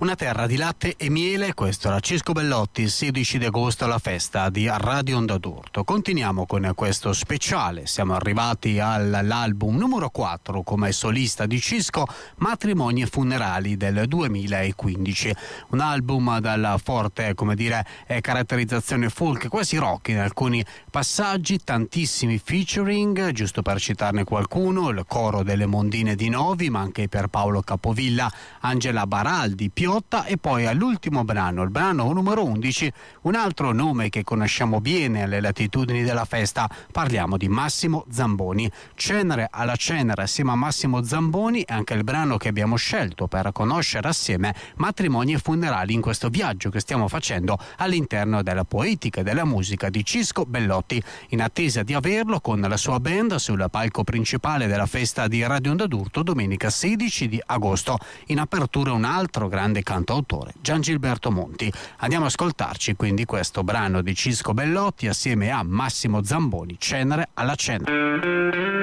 Una terra di latte e miele, questo era Cisco Bellotti, il 16 di agosto alla festa di Radio Onda d'Urto. Continuiamo con questo speciale, siamo arrivati all'album numero 4 come solista di Cisco, Matrimoni e funerali del 2015. Un album dalla forte, caratterizzazione folk, quasi rock in alcuni passaggi, tantissimi featuring, giusto per citarne qualcuno, il coro delle Mondine di Novi, ma anche per Paolo Capovilla, Angela Baraldi, Piotta, e poi all'ultimo brano, il brano numero 11, un altro nome che conosciamo bene alle latitudini della festa, parliamo di Massimo Zamboni. Cenere alla cenere assieme a Massimo Zamboni è anche il brano che abbiamo scelto per conoscere assieme matrimoni e funerali in questo viaggio che stiamo facendo all'interno della poetica e della musica di Cisco Bellotti, in attesa di averlo con la sua band sul palco principale della festa di Radio Onda d'Urto domenica 16 di agosto. In apertura un altro grande cantautore, Giangilberto Monti. Andiamo ad ascoltarci quindi questo brano di Cisco Bellotti assieme a Massimo Zamboni, Cenere alla cenere.